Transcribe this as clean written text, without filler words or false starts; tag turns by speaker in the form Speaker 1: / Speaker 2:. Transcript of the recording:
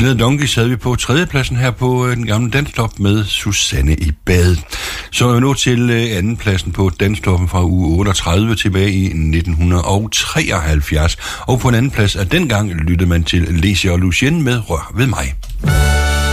Speaker 1: Billede Donkey sad vi på tredjepladsen her på den gamle danstop med Susanne i bad. Så er vi nu til andenpladsen på danstoppen fra uge 38 tilbage i 1973. Og på en anden plads af dengang lyttede man til Lecia og Lucien med Rør ved mig.